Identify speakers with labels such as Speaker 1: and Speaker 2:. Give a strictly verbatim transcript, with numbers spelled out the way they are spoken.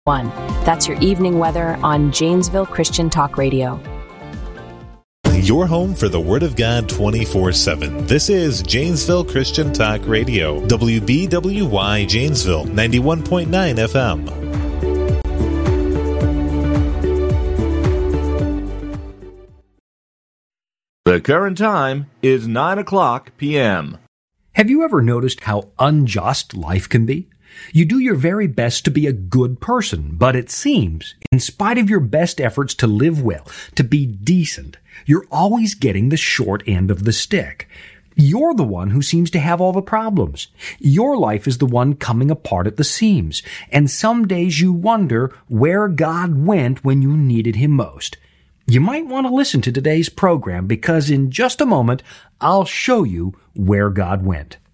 Speaker 1: One. That's your evening weather on Janesville Christian Talk Radio.
Speaker 2: Your home for the Word of God twenty-four seven. This is Janesville Christian Talk Radio. W B W Y Janesville, ninety-one point nine F M.
Speaker 3: The current time is nine o'clock p.m.
Speaker 4: Have you ever noticed how unjust life can be? You do your very best to be a good person, but it seems, in spite of your best efforts to live well, to be decent, you're always getting the short end of the stick. You're the one who seems to have all the problems. Your life is the one coming apart at the seams, and some days you wonder where God went when you needed Him most. You might want to listen to today's program because in just a moment, I'll show you where God went.